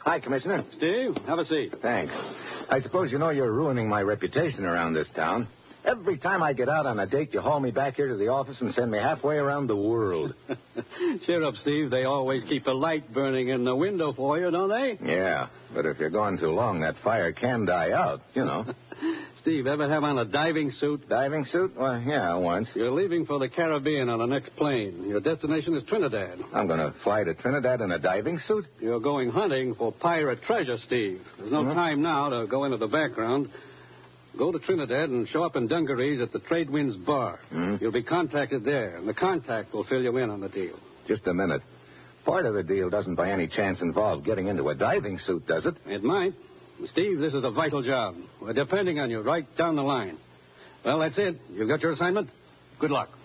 Hi, Commissioner. Steve, have a seat. Thanks. I suppose you know you're ruining my reputation around this town. Every time I get out on a date, you haul me back here to the office and send me halfway around the world. Cheer up, Steve. They always keep a light burning in the window for you, don't they? Yeah, but if you're going too long, that fire can die out, you know. Steve, ever have on a diving suit? Diving suit? Well, yeah, once. You're leaving for the Caribbean on the next plane. Your destination is Trinidad. I'm going to fly to Trinidad in a diving suit? You're going hunting for pirate treasure, Steve. There's no time now to go into the background. Go to Trinidad and show up in dungarees at the Trade Winds Bar. You'll be contacted there, and the contact will fill you in on the deal. Just a minute. Part of the deal doesn't by any chance involve getting into a diving suit, does it? It might. Steve, this is a vital job. We're depending on you right down the line. Well, that's it. You've got your assignment. Good luck.